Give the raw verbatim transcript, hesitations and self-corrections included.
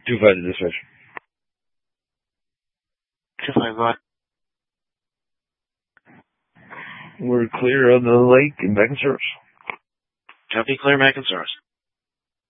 two five to dispatch. two five what? We're clear on the lake and back in service. Copy, clear, back in service.